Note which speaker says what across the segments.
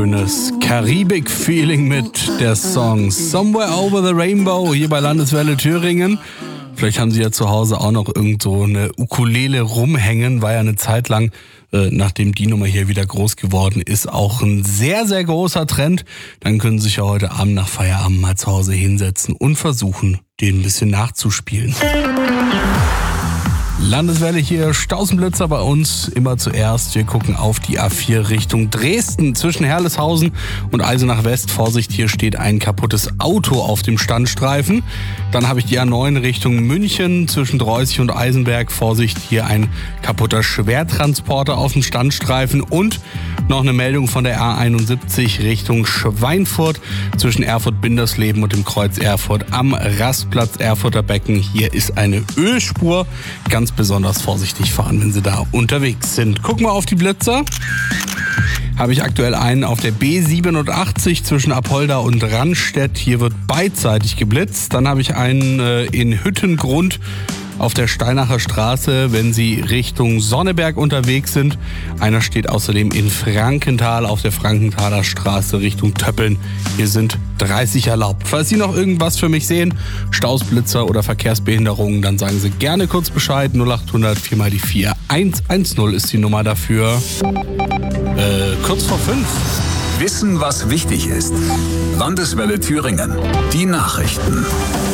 Speaker 1: Schönes Karibik-Feeling mit der Song Somewhere Over the Rainbow hier bei Landeswelle Thüringen. Vielleicht haben Sie ja zu Hause auch noch irgendwo eine Ukulele rumhängen. War ja eine Zeit lang, nachdem die Nummer hier wieder groß geworden ist, auch ein sehr, sehr großer Trend. Dann können Sie sich ja heute Abend nach Feierabend mal zu Hause hinsetzen und versuchen, den ein bisschen nachzuspielen. Landeswelle hier, Stausenblitzer bei uns immer zuerst. Wir gucken auf die A4 Richtung Dresden zwischen Herleshausen und Eisenach West. Vorsicht, hier steht ein kaputtes Auto auf dem Standstreifen. Dann habe ich die A9 Richtung München zwischen Dreußig und Eisenberg. Vorsicht, hier ein kaputter Schwertransporter auf dem Standstreifen. Und noch eine Meldung von der A71 Richtung Schweinfurt zwischen Erfurt-Bindersleben und dem Kreuz Erfurt am Rastplatz Erfurter Becken. Hier ist eine Ölspur. Ganz besonders vorsichtig fahren, wenn Sie da unterwegs sind. Gucken wir auf die Blitzer. Habe ich aktuell einen auf der B87 zwischen Apolda und Rannstedt. Hier wird beidseitig geblitzt. Dann habe ich einen in Hüttengrund auf der Steinacher Straße, wenn Sie Richtung Sonneberg unterwegs sind. Einer steht außerdem in Frankenthal auf der Frankenthaler Straße Richtung Töppeln. Hier sind 30 erlaubt. Falls Sie noch irgendwas für mich sehen, Staus, Blitzer oder Verkehrsbehinderungen, dann sagen Sie gerne kurz Bescheid. 0800 4 mal die 4 110 ist die Nummer dafür. Kurz vor 5.
Speaker 2: Wissen, was wichtig ist. Landeswelle Thüringen. Die Nachrichten.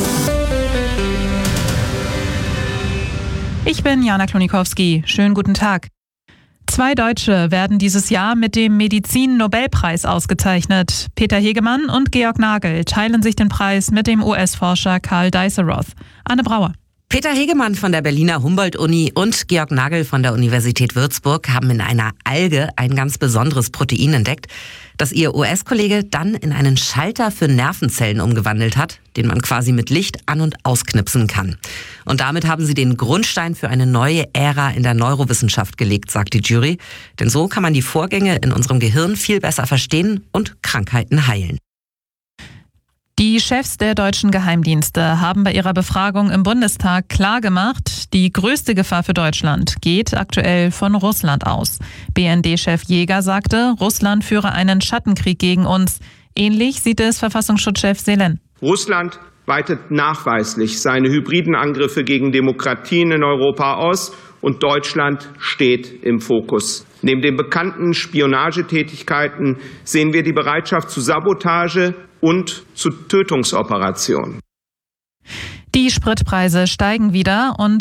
Speaker 3: Ich bin Jana Klonikowski. Schönen guten Tag. 2 Deutsche werden dieses Jahr mit dem Medizin-Nobelpreis ausgezeichnet. Peter Hegemann und Georg Nagel teilen sich den Preis mit dem US-Forscher Karl Deisseroth. Anne Brauer.
Speaker 4: Peter Hegemann von der Berliner Humboldt-Uni und Georg Nagel von der Universität Würzburg haben in einer Alge ein ganz besonderes Protein entdeckt, das ihr US-Kollege dann in einen Schalter für Nervenzellen umgewandelt hat, den man quasi mit Licht an- und ausknipsen kann. Und damit haben sie den Grundstein für eine neue Ära in der Neurowissenschaft gelegt, sagt die Jury. Denn so kann man die Vorgänge in unserem Gehirn viel besser verstehen und Krankheiten heilen.
Speaker 3: Die Chefs der deutschen Geheimdienste haben bei ihrer Befragung im Bundestag klargemacht, die größte Gefahr für Deutschland geht aktuell von Russland aus. BND-Chef Jäger sagte, Russland führe einen Schattenkrieg gegen uns. Ähnlich sieht es Verfassungsschutzchef Selen.
Speaker 5: Russland weitet nachweislich seine hybriden Angriffe gegen Demokratien in Europa aus und Deutschland steht im Fokus. Neben den bekannten Spionagetätigkeiten sehen wir die Bereitschaft zu Sabotage und zu Tötungsoperationen.
Speaker 3: Die Spritpreise steigen wieder und